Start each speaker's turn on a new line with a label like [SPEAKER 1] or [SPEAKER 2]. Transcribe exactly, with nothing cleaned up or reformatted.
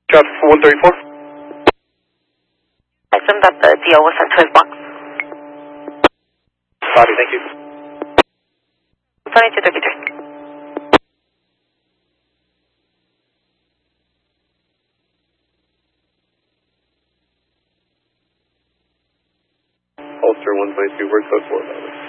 [SPEAKER 1] Traffic for one thirty-four.
[SPEAKER 2] I assume that the D O was sent to his box.
[SPEAKER 1] Copy, thank you.
[SPEAKER 2] twenty-two thirty-three.
[SPEAKER 1] Ulster one twenty-two, word code four.